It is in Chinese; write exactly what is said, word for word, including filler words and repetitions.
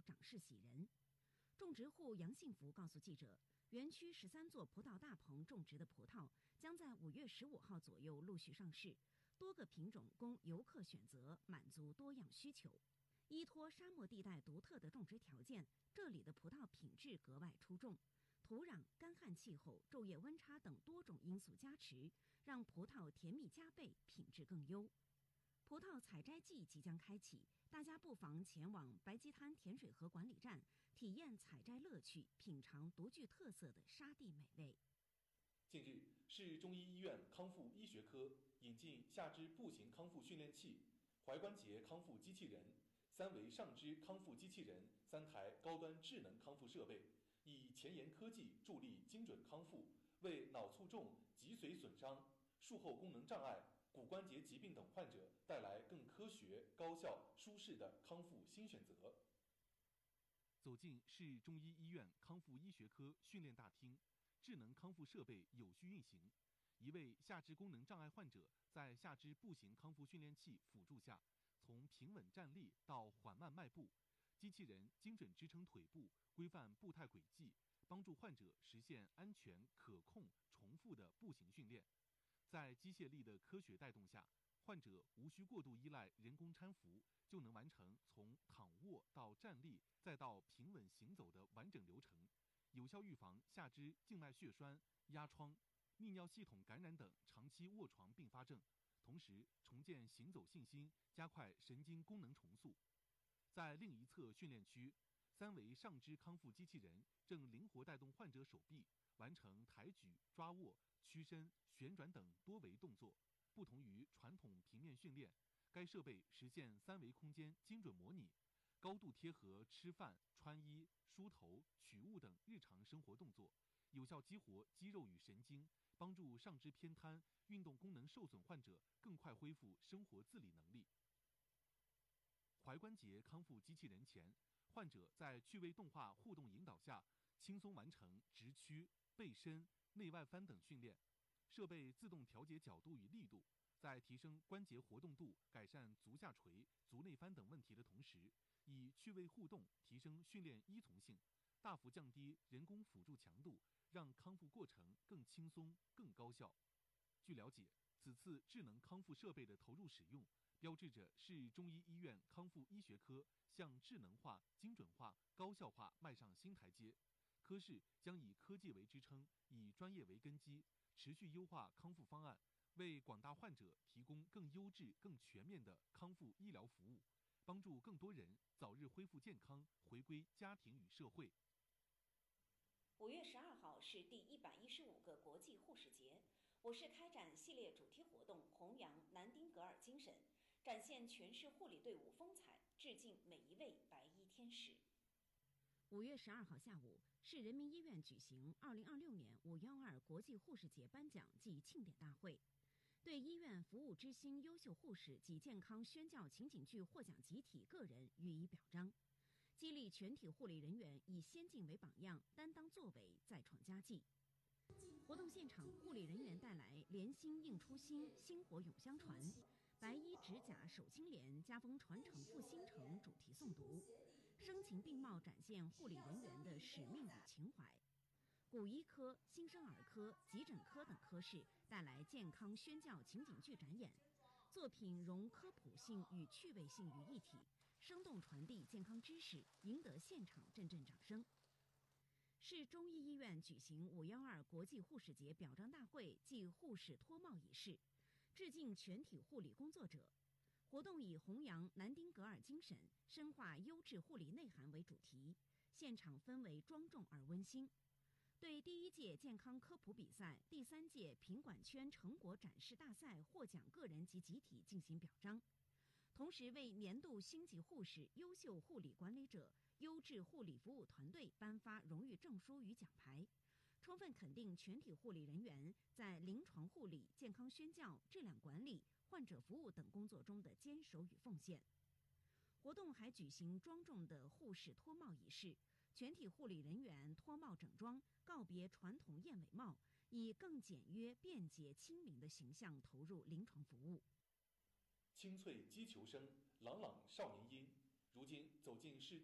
长势喜人。种植户杨幸福告诉记者，园区十三座葡萄大棚种植的葡萄将在五月十五号左右陆续上市，多个品种供游客选择，满足多样需求。依托沙漠地带独特的种植条件，这里的葡萄品质格外出众。土壤、干旱气候、昼夜温差等多种因素加持，让葡萄甜蜜加倍，品质更优。葡萄采摘季即将开启，大家不妨前往白鸡滩甜水河管理站，体验采摘乐趣，品尝独具特色的沙地美味。 近日，市中医医院康复医学科引进下肢步行康复训练器、踝关节康复机器人、三维上肢康复机器人三台高端智能康复设备，以前沿科技助力精准康复，为脑卒中、脊髓损伤、术后功能障碍、骨关节疾病等患者带来更科学、高效、舒适的康复新选择。 走进市中医医院康复医学科训练大厅，智能康复设备有序运行。一位下肢功能障碍患者在下肢步行康复训练器辅助下，从平稳站立到缓慢迈步，机器人精准支撑腿部，规范步态轨迹，帮助患者实现安全、可控、重复的步行训练。在机械力的科学带动下，患者无需过度依赖人工搀扶，就能完成从躺卧到站立再到平稳行走的完整流程，有效预防下肢静脉血栓、压疮、泌尿系统感染等长期卧床并发症，同时重建行走信心，加快神经功能重塑。在另一侧训练区，三维上肢康复机器人正灵活带动患者手臂，完成抬举、抓握、屈伸、旋转等多维动作。不同于传统平面训练，该设备实现三维空间精准模拟，高度贴合吃饭、穿衣、梳头、取物等日常生活动作，有效激活肌肉与神经，帮助上肢偏瘫、运动功能受损患者更快恢复生活自理能力。踝关节康复机器人前，患者在趣味动画互动引导下，轻松完成直屈、背伸、内外翻等训练。设备自动调节角度与力度，在提升关节活动度、改善足下垂、足内翻等问题的同时，以趣味互动提升训练依从性，大幅降低人工辅助强度，让康复过程更轻松、更高效。据了解，此次智能康复设备的投入使用，标志着市中医医院康复医学科向智能化、精准化、高效化迈上新台阶。科室将以科技为支撑，以专业为根基，持续优化康复方案，为广大患者提供更优质、更全面的康复医疗服务，帮助更多人早日恢复健康，回归家庭与社会。 五月十二号是第一百一十五个国际护士节，我市开展系列主题活动，弘扬南丁格尔精神，展现全市护理队伍风采，致敬每一位白衣天使。 五月十二号下午，市人民医院举行二零二六年五幺二国际护士节颁奖暨庆典大会，对医院服务之星优秀护士及健康宣教情景剧获奖集体个人予以表彰，激励全体护理人员以先进为榜样，担当作为，再创佳绩。活动现场，护理人员带来“连心应初心，薪火永相传”、白衣执甲守清廉，家风传承复兴城主题诵读，声情并茂展现护理人员的使命与情怀。骨医科、新生儿科、急诊科等科室带来健康宣教情景剧展演，作品融科普性与趣味性于一体，生动传递健康知识，赢得现场阵阵掌声。市中医医院举行五幺二国际护士节表彰大会暨护士脱帽仪式，致敬全体护理工作者。活动以弘扬南丁格尔精神、深化优质护理内涵为主题，现场氛围庄重而温馨。对第一届健康科普比赛、第三届品管圈成果展示大赛获奖个人及集体进行表彰，同时为年度星级护士、优秀护理管理者、优质护理服务团队颁发荣誉证书与奖牌，充分肯定全体护理人员在临床护理、健康宣教、质量管理、患者服务等工作中的坚守与奉献。活动还举行庄重的护士脱帽仪式，全体护理人员脱帽整装，告别传统燕尾帽，以更简约、便捷、亲民的形象投入临床服务。 清脆击球声，朗朗少年音，如今走进市